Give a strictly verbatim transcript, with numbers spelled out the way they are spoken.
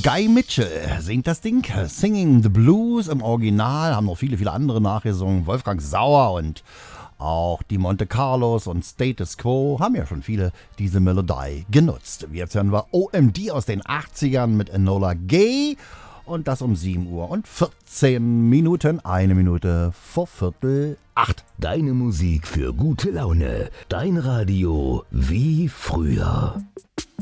Guy Mitchell singt das Ding, Singing the Blues im Original, haben noch viele, viele andere nachgesungen. Wolfgang Sauer und auch die Monte Carlos und Status Quo haben ja schon viele diese Melodie genutzt. Jetzt hören wir O M D aus den achtzigern mit Enola Gay und das um sieben Uhr und vierzehn Minuten, eine Minute vor Viertel acht. Deine Musik für gute Laune, dein Radio wie früher.